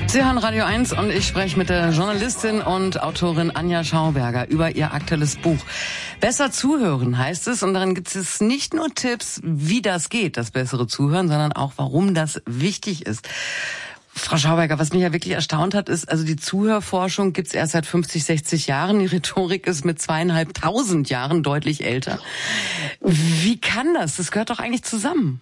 Sie hören Radio 1 und ich spreche mit der Journalistin und Autorin Anja Schauberger über ihr aktuelles Buch. Besser zuhören heißt es, und darin gibt es nicht nur Tipps, wie das geht, das bessere Zuhören, sondern auch, warum das wichtig ist. Frau Schauberger, was mich ja wirklich erstaunt hat, ist, also die Zuhörforschung gibt's erst seit 50, 60 Jahren. Die Rhetorik ist mit 2500 Jahren deutlich älter. Wie kann das? Das gehört doch eigentlich zusammen.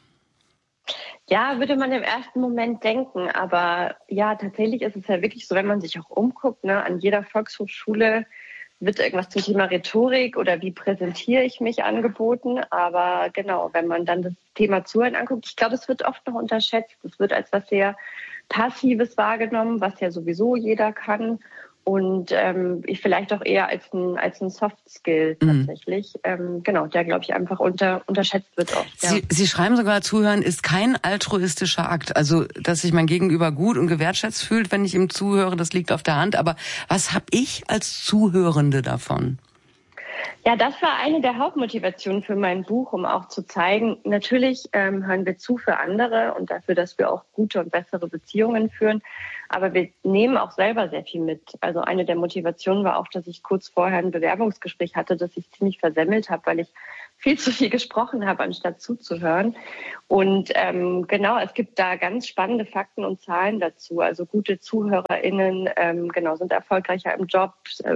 Ja, würde man im ersten Moment denken. Aber ja, tatsächlich ist es ja wirklich so, wenn man sich auch umguckt, ne, an jeder Volkshochschule wird irgendwas zum Thema Rhetorik oder wie präsentiere ich mich angeboten. Aber genau, wenn man dann das Thema Zuhören anguckt, ich glaube, es wird oft noch unterschätzt. Es wird als was sehr Passives wahrgenommen, was ja sowieso jeder kann. Und vielleicht auch eher als ein Soft-Skill tatsächlich. Genau, der, glaube ich, einfach unterschätzt wird oft. Ja. Sie schreiben sogar, Zuhören ist kein altruistischer Akt. Also, dass sich mein Gegenüber gut und gewertschätzt fühlt, wenn ich ihm zuhöre, das liegt auf der Hand. Aber was habe ich als Zuhörende davon? Ja, das war eine der Hauptmotivationen für mein Buch, um auch zu zeigen, natürlich hören wir zu für andere und dafür, dass wir auch gute und bessere Beziehungen führen. Aber wir nehmen auch selber sehr viel mit. Also eine der Motivationen war auch, dass ich kurz vorher ein Bewerbungsgespräch hatte, das ich ziemlich versemmelt habe, weil ich viel zu viel gesprochen habe, anstatt zuzuhören. Und genau, es gibt da ganz spannende Fakten und Zahlen dazu. Also gute ZuhörerInnen sind erfolgreicher im Job,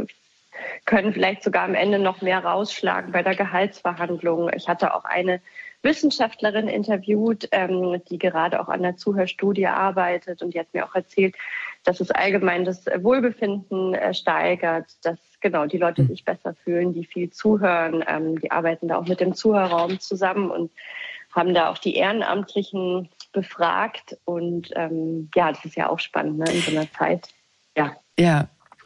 können vielleicht sogar am Ende noch mehr rausschlagen bei der Gehaltsverhandlung. Ich hatte auch eine Wissenschaftlerin interviewt, die gerade auch an der Zuhörstudie arbeitet, und die hat mir auch erzählt, dass es allgemein das Wohlbefinden steigert, dass genau die Leute sich besser fühlen, die viel zuhören. Die arbeiten da auch mit dem Zuhörraum zusammen und haben da auch die Ehrenamtlichen befragt. Und das ist ja auch spannend, ne, in so einer Zeit. Ja.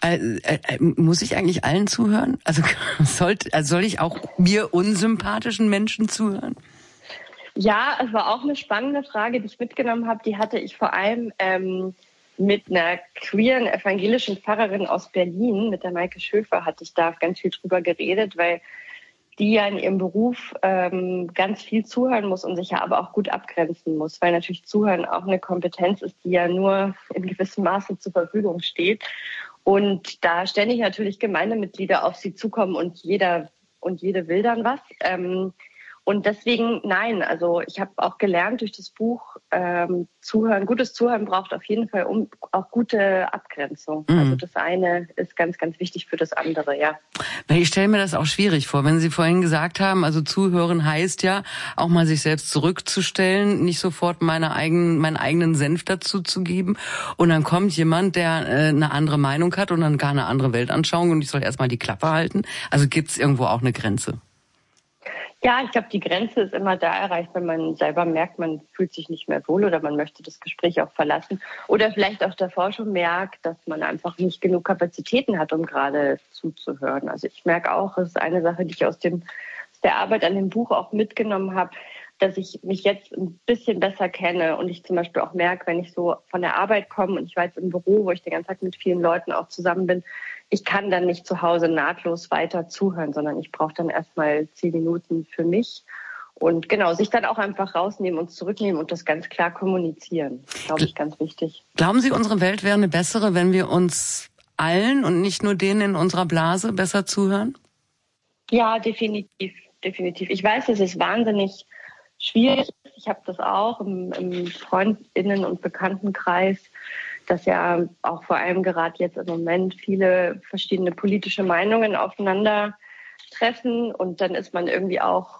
Muss ich eigentlich allen zuhören? Also soll ich auch mir unsympathischen Menschen zuhören? Ja, es war auch eine spannende Frage, die ich mitgenommen habe. Die hatte ich vor allem mit einer queeren evangelischen Pfarrerin aus Berlin, mit der Maike Schöfer, hatte ich da ganz viel drüber geredet, weil die ja in ihrem Beruf ganz viel zuhören muss und sich ja aber auch gut abgrenzen muss, weil natürlich Zuhören auch eine Kompetenz ist, die ja nur in gewissem Maße zur Verfügung steht. Und da ständig natürlich Gemeindemitglieder auf sie zukommen und jeder und jede will dann was. Und deswegen, nein, also ich habe auch gelernt durch das Buch, gutes Zuhören braucht auf jeden Fall auch gute Abgrenzung. Also das eine ist ganz, ganz wichtig für das andere, ja. Ich stelle mir das auch schwierig vor, wenn Sie vorhin gesagt haben, also zuhören heißt ja, auch mal sich selbst zurückzustellen, nicht sofort meinen eigenen Senf dazu zu geben. Und dann kommt jemand, der eine andere Meinung hat und dann gar eine andere Weltanschauung, und ich soll erstmal die Klappe halten. Also gibt es irgendwo auch eine Grenze? Ja, ich glaube, die Grenze ist immer da erreicht, wenn man selber merkt, man fühlt sich nicht mehr wohl oder man möchte das Gespräch auch verlassen. Oder vielleicht auch davor schon merkt, dass man einfach nicht genug Kapazitäten hat, um gerade zuzuhören. Also ich merke auch, es ist eine Sache, die ich aus der Arbeit an dem Buch auch mitgenommen habe, dass ich mich jetzt ein bisschen besser kenne und ich zum Beispiel auch merke, wenn ich so von der Arbeit komme und ich war jetzt im Büro, wo ich den ganzen Tag mit vielen Leuten auch zusammen bin, ich kann dann nicht zu Hause nahtlos weiter zuhören, sondern ich brauche dann erstmal 10 Minuten für mich. Und genau, sich dann auch einfach rausnehmen und zurücknehmen und das ganz klar kommunizieren. Glaube ich, ganz wichtig. Glauben Sie, unsere Welt wäre eine bessere, wenn wir uns allen und nicht nur denen in unserer Blase besser zuhören? Ja, definitiv. Ich weiß, es ist wahnsinnig schwierig. Ich habe das auch im Freundinnen- und Bekanntenkreis, dass ja auch vor allem gerade jetzt im Moment viele verschiedene politische Meinungen aufeinandertreffen. Und dann ist man irgendwie auch,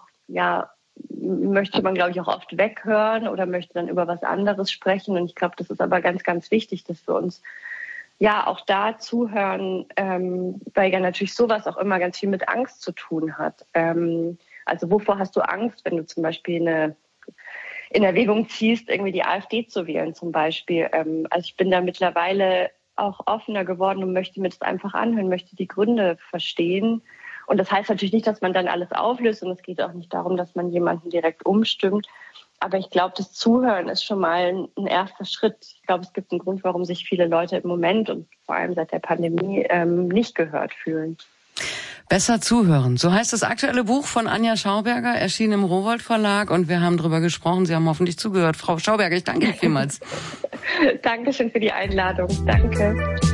möchte man, glaube ich, auch oft weghören oder möchte dann über was anderes sprechen. Und ich glaube, das ist aber ganz, ganz wichtig, dass wir uns auch da zuhören, weil ja natürlich sowas auch immer ganz viel mit Angst zu tun hat. Also wovor hast du Angst, wenn du zum Beispiel in Erwägung ziehst, irgendwie die AfD zu wählen zum Beispiel? Also ich bin da mittlerweile auch offener geworden und möchte mir das einfach anhören, möchte die Gründe verstehen. Und das heißt natürlich nicht, dass man dann alles auflöst, und es geht auch nicht darum, dass man jemanden direkt umstimmt. Aber ich glaube, das Zuhören ist schon mal ein erster Schritt. Ich glaube, es gibt einen Grund, warum sich viele Leute im Moment und vor allem seit der Pandemie nicht gehört fühlen. Besser zuhören. So heißt das aktuelle Buch von Anja Schauberger, erschienen im Rowohlt Verlag und wir haben drüber gesprochen. Sie haben hoffentlich zugehört. Frau Schauberger, ich danke Ihnen vielmals. Dankeschön für die Einladung. Danke.